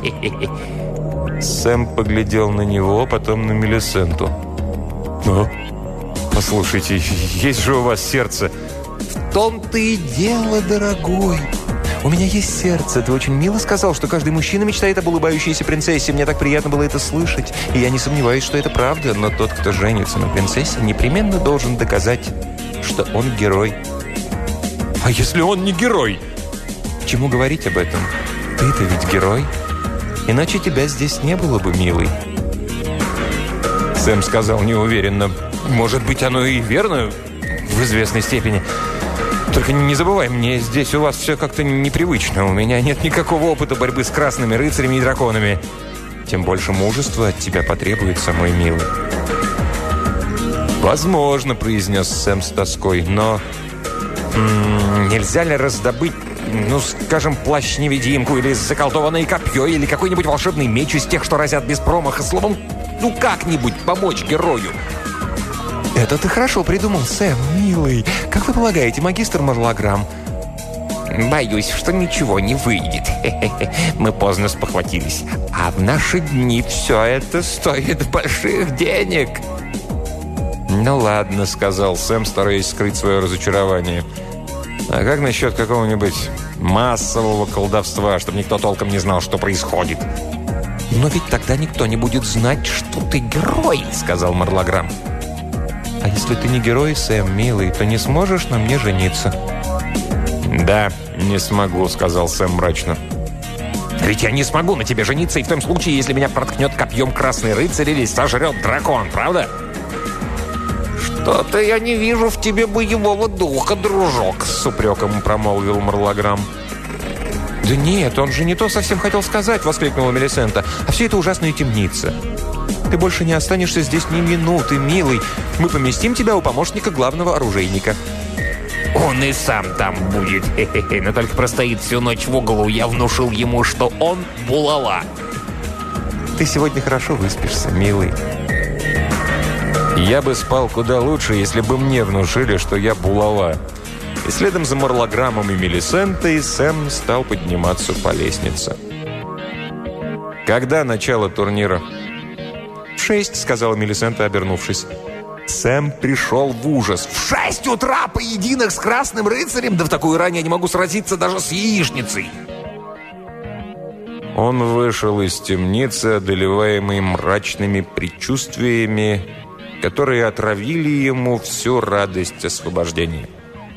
Сэм поглядел на него, потом на Мелисенту. «Ну, послушайте, есть же у вас сердце». «В том-то и дело, дорогой. У меня есть сердце. Ты очень мило сказал, что каждый мужчина мечтает об улыбающейся принцессе. Мне так приятно было это слышать. И я не сомневаюсь, что это правда. Но тот, кто женится на принцессе, непременно должен доказать, что он герой». «А если он не герой?» «Чему говорить об этом? Ты-то ведь герой. Иначе тебя здесь не было бы, милый». Сэм сказал неуверенно. «Может быть, оно и верно в известной степени. Только не забывай, мне здесь у вас все как-то непривычно. У меня нет никакого опыта борьбы с красными рыцарями и драконами. Тем больше мужества от тебя потребуется, мой милый». «Возможно», — произнес Сэм с тоской, «но нельзя ли раздобыть, ну, скажем, плащ-невидимку или заколдованное копье, или какой-нибудь волшебный меч из тех, что разят без промаха, словом, ну, как-нибудь помочь герою?» «Это ты хорошо придумал, Сэм, милый. Как вы полагаете, магистр Марлограмм?» «Боюсь, что ничего не выйдет. Мы поздно спохватились. А в наши дни все это стоит больших денег». «Ну ладно», — сказал Сэм, стараясь скрыть свое разочарование. «А как насчет какого-нибудь массового колдовства, чтобы никто толком не знал, что происходит?» «Но ведь тогда никто не будет знать, что ты герой», — сказал Марлограмм. «А если ты не герой, Сэм, милый, то не сможешь на мне жениться?» «Да, не смогу», — сказал Сэм мрачно. «Ведь я не смогу на тебе жениться и в том случае, если меня проткнет копьем красный рыцарь или сожрет дракон, правда?» «Что-то я не вижу в тебе боевого духа, дружок», — с упреком промолвил Марлограмм. «Да нет, он же не то совсем хотел сказать», — воскликнула Мелисента. «А все это ужасная темница. Ты больше не останешься здесь ни минуты, милый. Мы поместим тебя у помощника главного оружейника». «Он и сам там будет, но только простоит всю ночь в углу. Я внушил ему, что он булава». «Ты сегодня хорошо выспишься, милый». «Я бы спал куда лучше, если бы мне внушили, что я булава». И следом за Марлограммом и Мелисентой Сэм стал подниматься по лестнице. «Когда начало турнира?» «В 6», — сказала Мелисента, обернувшись. Сэм пришел в ужас. «В 6 утра поединок с красным рыцарем? Да в такую рань я не могу сразиться даже с яичницей!» Он вышел из темницы, одолеваемый мрачными предчувствиями, которые отравили ему всю радость освобождения.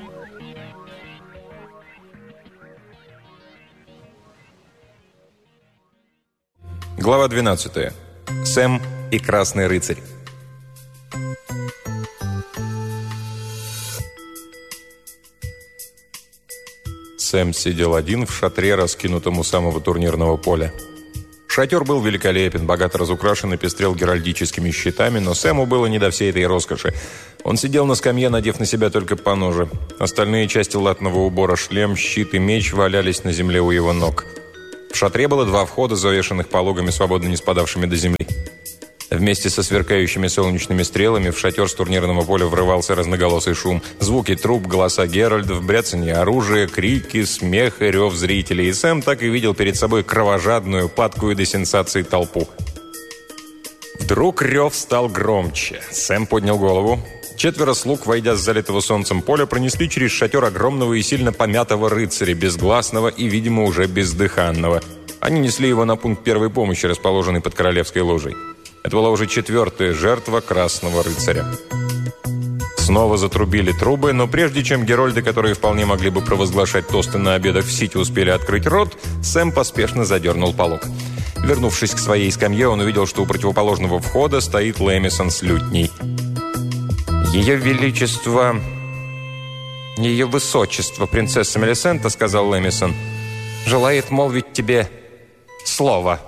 Глава 12. Сэм и Красный рыцарь. Сэм сидел один в шатре, раскинутом у самого турнирного поля. Шатер был великолепен, богато разукрашен и пестрел геральдическими щитами, но Сэму было не до всей этой роскоши. Он сидел на скамье, надев на себя только поножи. Остальные части латного убора, шлем, щит и меч валялись на земле у его ног. В шатре было 2 входа, завешенных пологами, свободно не спадавшими до земли. Вместе со сверкающими солнечными стрелами в шатер с турнирного поля врывался разноголосый шум. Звуки труб, голоса геральдов, бряцанье оружия, крики, смех и рев зрителей. И Сэм так и видел перед собой кровожадную, падкую до сенсации толпу. Вдруг рев стал громче. Сэм поднял голову. 4 слуг, войдя с залитого солнцем поля, пронесли через шатер огромного и сильно помятого рыцаря, безгласного и, видимо, уже бездыханного. Они несли его на пункт первой помощи, расположенный под королевской ложей. Это была уже 4-я жертва Красного рыцаря. Снова затрубили трубы, но прежде чем герольды, которые вполне могли бы провозглашать тосты на обедах в Сити, успели открыть рот, Сэм поспешно задернул полог. Вернувшись к своей скамье, он увидел, что у противоположного входа стоит Лэмисон с лютней. «Ее Величество... Ее Высочество, принцесса Мелисента, — сказал Лэмисон, — желает молвить тебе слово».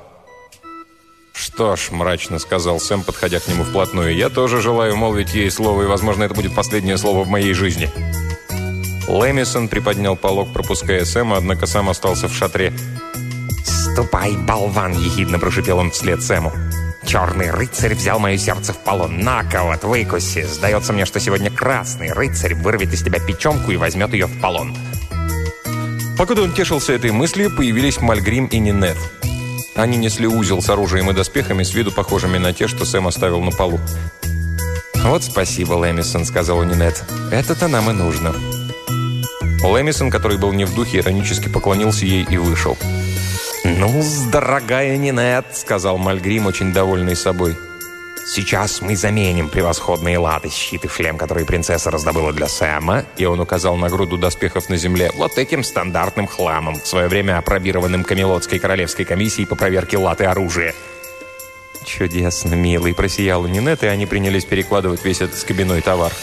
«Что ж, — мрачно сказал Сэм, подходя к нему вплотную, — я тоже желаю молвить ей слово, и, возможно, это будет последнее слово в моей жизни». Лэмисон приподнял полог, пропуская Сэма, однако сам остался в шатре. «Ступай, болван!» — ехидно прошипел он вслед Сэму. «Черный рыцарь взял мое сердце в полон. На-ка вот, выкуси! Сдается мне, что сегодня Красный рыцарь вырвет из тебя печенку и возьмет ее в полон». Покуда он тешился этой мыслью, появились Мальгрим и Нинет. Они несли узел с оружием и доспехами, с виду похожими на те, что Сэм оставил на полу. «Вот спасибо, Лэмисон», — сказала Нинет. «Это-то нам и нужно». Лэмисон, который был не в духе, иронически поклонился ей и вышел. «Ну, дорогая Нинет», — сказал Мальгрим, очень довольный собой. «Сейчас мы заменим превосходные латы, щит и шлем, которые принцесса раздобыла для Сэма». И он указал на груду доспехов на земле. «Вот этим стандартным хламом, в свое время апробированным Камелотской королевской комиссией по проверке лат и оружия». «Чудесно, милый», — просияла Нинет, и они принялись перекладывать весь этот скобяной товар.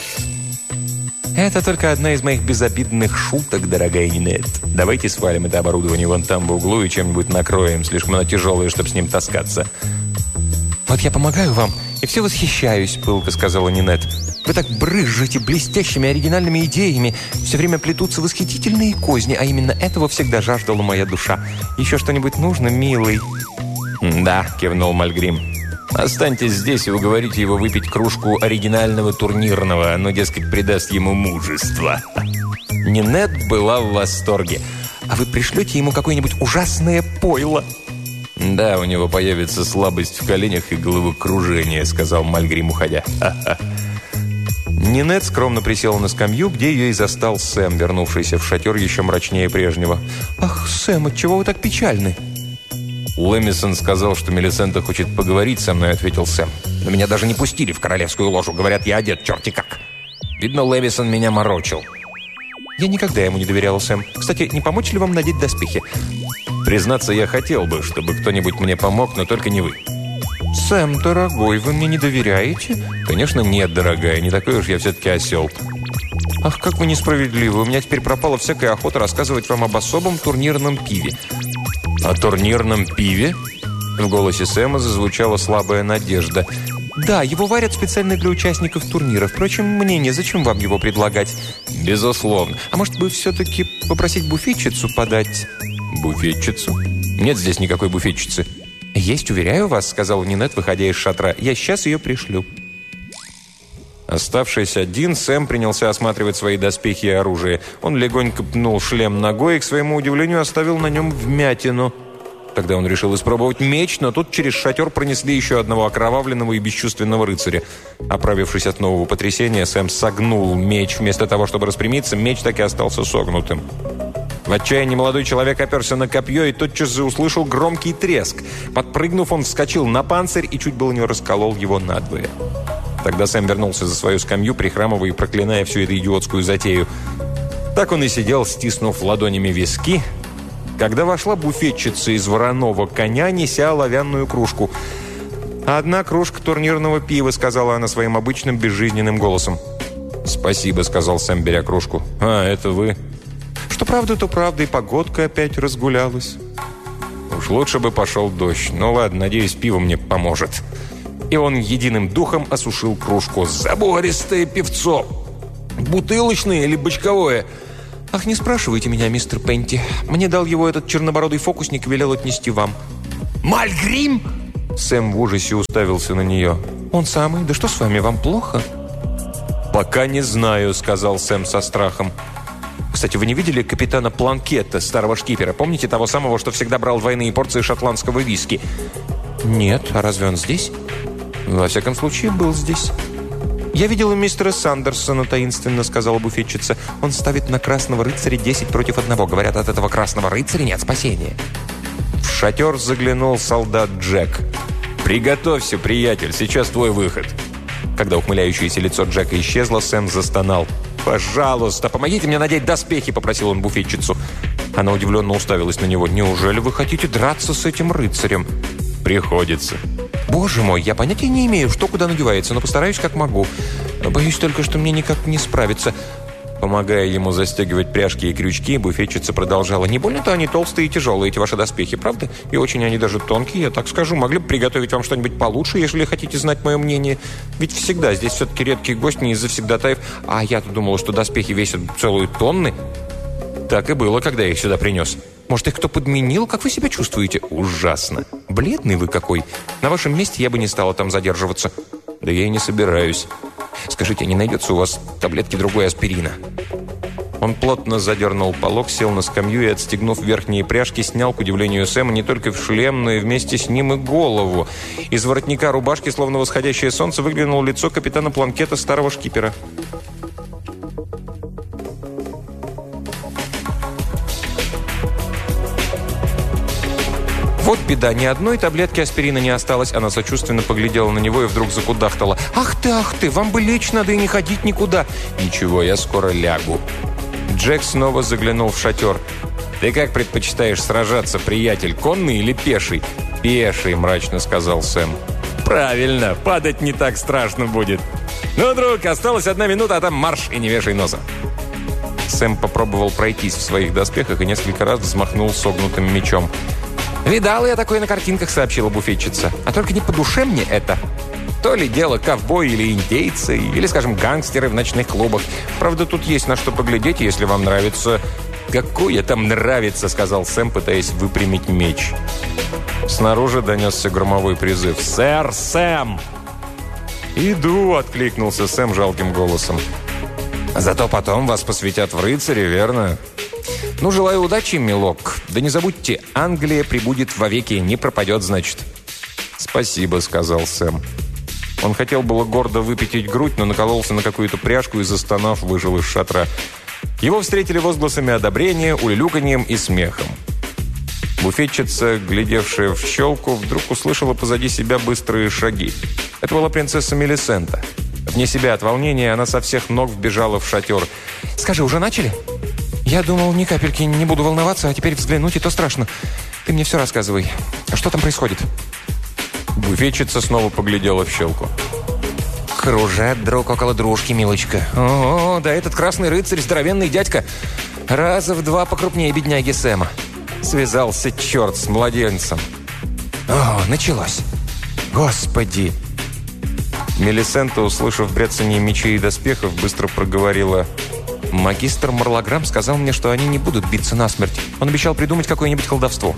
«Это только одна из моих безобидных шуток, дорогая Нинет. Давайте свалим это оборудование вон там в углу и чем-нибудь накроем. Слишком оно тяжелое, чтобы с ним таскаться». «Вот я помогаю вам и все восхищаюсь», — пылко сказала Нинет. «Вы так брызжете блестящими оригинальными идеями. Все время плетутся восхитительные козни, а именно этого всегда жаждала моя душа. Еще что-нибудь нужно, милый?» «Да», — кивнул Мальгрим. «Останьтесь здесь и уговорите его выпить кружку оригинального турнирного. Оно, дескать, придаст ему мужество». Нинет была в восторге. «А вы пришлете ему какое-нибудь ужасное пойло?» «Да, у него появится слабость в коленях и головокружение», — сказал Мальгрим, уходя. «Ха-ха». Нинет скромно присела на скамью, где ее и застал Сэм, вернувшийся в шатер еще мрачнее прежнего. «Ах, Сэм, отчего вы так печальны?» «Лэмисон сказал, что Мелисента хочет поговорить со мной», — ответил Сэм. «Но меня даже не пустили в королевскую ложу. Говорят, я одет черти как. Видно, Лэмисон меня морочил». «Я никогда ему не доверял, Сэм. Кстати, не помочь ли вам надеть доспехи?» «Признаться, я хотел бы, чтобы кто-нибудь мне помог, но только не вы». «Сэм, дорогой, вы мне не доверяете?» «Конечно, нет, дорогая. Не такой уж я все-таки осел». «Ах, как вы несправедливы. У меня теперь пропала всякая охота рассказывать вам об особом турнирном пиве». «О турнирном пиве?» В голосе Сэма зазвучала слабая надежда. «Да, его варят специально для участников турнира. Впрочем, мне незачем вам его предлагать». «Безусловно. А может быть, все-таки попросить буфетчицу подать?» «Буфетчицу? Нет здесь никакой буфетчицы». «Есть, уверяю вас», — сказал Нинет, выходя из шатра. «Я сейчас ее пришлю». Оставшись один, Сэм принялся осматривать свои доспехи и оружие. Он легонько пнул шлем ногой и, к своему удивлению, оставил на нем вмятину. Тогда он решил испробовать меч, но тут через шатер пронесли еще одного окровавленного и бесчувственного рыцаря. Оправившись от нового потрясения, Сэм согнул меч. Вместо того, чтобы распрямиться, меч так и остался согнутым. В отчаянии молодой человек оперся на копье и тотчас же услышал громкий треск. Подпрыгнув, он вскочил на панцирь и чуть было не расколол его надвое. Тогда Сэм вернулся за свою скамью, прихрамывая и проклиная всю эту идиотскую затею. Так он и сидел, стиснув ладонями виски, когда вошла буфетчица из вороного коня, неся оловянную кружку. «Одна кружка турнирного пива», — сказала она своим обычным безжизненным голосом. «Спасибо», — сказал Сэм, беря кружку. «А, это вы?» «Что правда, то правда, и погодка опять разгулялась». «Уж лучше бы пошел дождь. Ну ладно, надеюсь, пиво мне поможет». И он единым духом осушил кружку. «Забористое пивцо! Бутылочное или бочковое?» «Ах, не спрашивайте меня, мистер Пенти. Мне дал его этот чернобородый фокусник и велел отнести вам». «Мальгрим?» Сэм в ужасе уставился на нее. «Он самый? Да что с вами, вам плохо?» «Пока не знаю», — сказал Сэм со страхом. «Кстати, вы не видели капитана Планкетта, старого шкипера? Помните того самого, что всегда брал двойные порции шотландского виски?» «Нет. А разве он здесь?» «Во всяком случае, был здесь». «Я видела мистера Сандерсона», — таинственно сказала буфетчица. «Он ставит на красного рыцаря 10 против 1. Говорят, от этого красного рыцаря нет спасения». В шатер заглянул солдат Джек. «Приготовься, приятель, сейчас твой выход». Когда ухмыляющееся лицо Джека исчезло, Сэм застонал. «Пожалуйста, помогите мне надеть доспехи», — попросил он буфетчицу. Она удивленно уставилась на него. «Неужели вы хотите драться с этим рыцарем?» «Приходится». «Боже мой, я понятия не имею, что куда надевается, но постараюсь как могу. Боюсь только, что мне никак не справиться». Помогая ему застегивать пряжки и крючки, буфетчица продолжала. «Не больно-то они толстые и тяжелые, эти ваши доспехи, правда? И очень они даже тонкие, я так скажу. Могли бы приготовить вам что-нибудь получше, если хотите знать мое мнение. Ведь всегда здесь все-таки редкий гость, не из завсегдатаев. А я-то думала, что доспехи весят целую тонны». «Так и было, когда я их сюда принес». «Может, их кто подменил? Как вы себя чувствуете?» «Ужасно. Бледный вы какой. На вашем месте я бы не стала там задерживаться». «Да я и не собираюсь. Скажите, не найдется у вас таблетки другой аспирина?» Он плотно задернул полог, сел на скамью и, отстегнув верхние пряжки, снял, к удивлению Сэма, не только в шлем, но и вместе с ним и голову. Из воротника рубашки, словно восходящее солнце, выглянуло лицо капитана Планкетта, старого шкипера. Вот беда, ни одной таблетки аспирина не осталось. Она сочувственно поглядела на него и вдруг закудахтала. «Ах ты, вам бы лечь надо и не ходить никуда». «Ничего, я скоро лягу». Джек снова заглянул в шатер. «Ты как предпочитаешь сражаться, приятель, конный или пеший?» «Пеший», мрачно сказал Сэм. «Правильно, падать не так страшно будет. Ну, друг, осталась 1 минута, а там марш и не вешай носа». Сэм попробовал пройтись в своих доспехах и несколько раз взмахнул согнутым мечом. «Видала я такое на картинках», — сообщила буфетчица. «А только не по душе мне это. То ли дело ковбои или индейцы, или, скажем, гангстеры в ночных клубах. Правда, тут есть на что поглядеть, если вам нравится...» «Какое там нравится», — сказал Сэм, пытаясь выпрямить меч. Снаружи донесся громовой призыв. «Сэр Сэм!» «Иду», — откликнулся Сэм жалким голосом. «Зато потом вас посвятят в рыцари, верно?» «Ну, желаю удачи, милок. Да не забудьте, Англия прибудет вовеки, не пропадет, значит». «Спасибо», — сказал Сэм. Он хотел было гордо выпятить грудь, но накололся на какую-то пряжку и, застонав, вышел из шатра. Его встретили возгласами одобрения, улюлюканьем и смехом. Буфетчица, глядевшая в щелку, вдруг услышала позади себя быстрые шаги. Это была принцесса Мелисента. Вне себя от волнения она со всех ног вбежала в шатер. «Скажи, уже начали?» «Я думал, ни капельки не буду волноваться, а теперь взглянуть, и то страшно. Ты мне все рассказывай. А что там происходит?» Буфетчица снова поглядела в щелку. «Кружат друг около дружки, милочка. О, да этот красный рыцарь, здоровенный дядька. Раза в 2 покрупнее бедняги Сэма. Связался черт с младенцем. О, началось. Господи!» Мелисента, услышав бряцание мечей и доспехов, быстро проговорила: «Магистр Марлограмм сказал мне, что они не будут биться насмерть. Он обещал придумать какое-нибудь колдовство».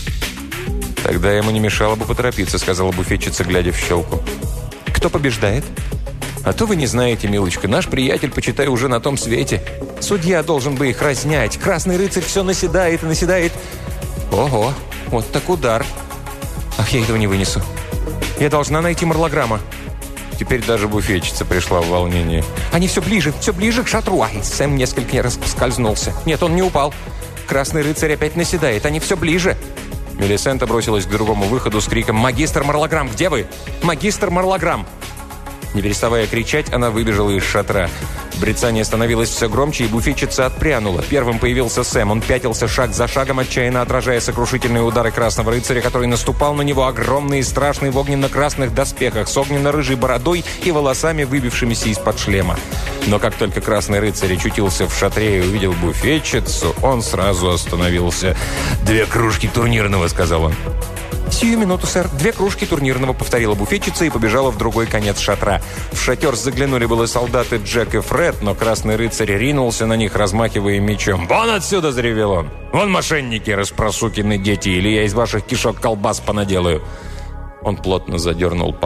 «Тогда ему не мешало бы поторопиться», — сказала буфетчица, глядя в щелку. «Кто побеждает?» «А то вы не знаете, милочка. Наш приятель, почитай, уже на том свете. Судья должен бы их разнять. Красный рыцарь все наседает и наседает. Ого, вот так удар. Ах, я этого не вынесу. Я должна найти Марлограмма». Теперь даже буфетчица пришла в волнение. «Они все ближе к шатру». Ай, Сэм несколько раз поскользнулся. Нет, он не упал. Красный рыцарь опять наседает, они все ближе!» Мелисента бросилась к другому выходу с криком: «Магистр Марлограмм, где вы? Магистр Марлограмм!» Не переставая кричать, она выбежала из шатра. Брецание становилось все громче, и буфетчица отпрянула. Первым появился Сэм. Он пятился шаг за шагом, отчаянно отражая сокрушительные удары Красного рыцаря, который наступал на него, огромный и страшный, в огненно-красных доспехах, с огненно-рыжей бородой и волосами, выбившимися из-под шлема. Но как только Красный рыцарь очутился в шатре и увидел буфетчицу, он сразу остановился. «2 кружки турнирного», — сказал он. «Сию минуту, сэр. 2 кружки турнирного», — повторила буфетчица и побежала в другой конец шатра. В шатер заглянули было солдаты Джек и Фред, но Красный рыцарь ринулся на них, размахивая мечом. «Вон отсюда!» — заревел он. «Вон мошенники, распросукины дети, или я из ваших кишок колбас понаделаю!» Он плотно задернул